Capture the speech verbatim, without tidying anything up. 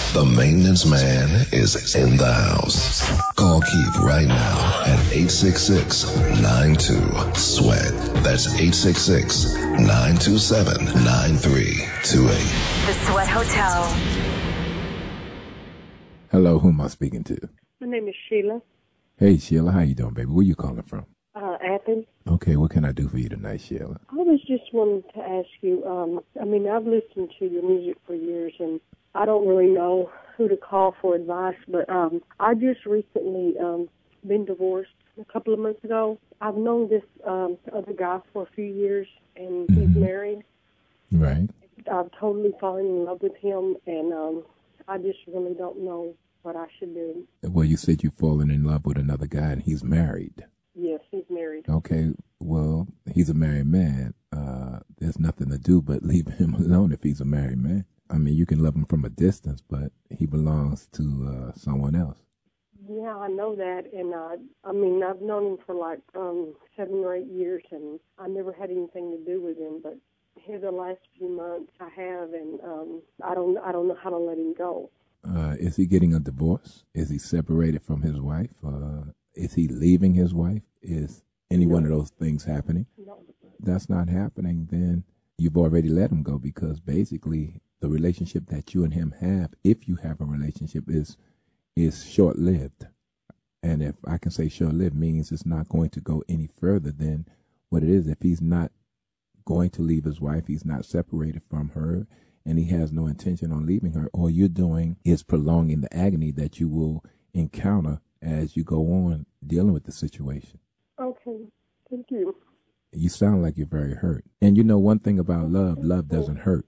The maintenance man is in the house. Call Keith right now at eight six six, nine two, sweat. That's eight six six, nine two seven, nine three two eight. The Sweat Hotel. Hello, who am I speaking to? My name is Sheila. Hey, Sheila, how you doing, baby? Where you calling from? Uh, Athens. Okay, what can I do for you tonight, Sheila? I was just wanting to ask you, um, I mean, I've listened to your music for years, and I don't really know who to call for advice, but um, I just recently um, been divorced a couple of months ago. I've known this um, other guy for a few years, and mm-hmm. he's married. Right. I've totally fallen in love with him, and um, I just really don't know what I should do. Well, you said you've fallen in love with another guy, and he's married. Yes, he's married. Okay, well, he's a married man. Uh, there's nothing to do but leave him alone if he's a married man. I mean, you can love him from a distance, but he belongs to uh, someone else. Yeah, I know that, and uh, I mean, I've known him for like um, seven or eight years, and I never had anything to do with him. But here, the last few months, I have, and um, I don't, I don't know how to let him go. Uh, is he getting a divorce? Is he separated from his wife? Uh, is he leaving his wife? Is any no. one of those things happening? No. That's not happening. Then you've already let him go, because basically the relationship that you and him have, if you have a relationship, is is short-lived. And if I can say short-lived, means it's not going to go any further than what it is. If he's not going to leave his wife, he's not separated from her, and he has no intention on leaving her, all you're doing is prolonging the agony that you will encounter as you go on dealing with the situation. Okay, thank you. You sound like you're very hurt. And you know one thing about love, love doesn't hurt.